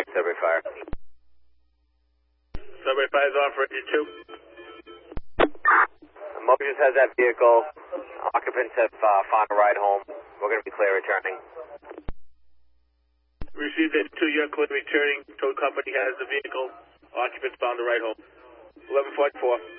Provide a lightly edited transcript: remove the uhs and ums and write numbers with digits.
Subway Fire. Subway Fire is on for engine 2. Moses has that vehicle. Occupants have found a ride home. We're going to be clear returning. Received engine 2, you're clear returning. Tow company has the vehicle. Occupants found the ride home. 1144.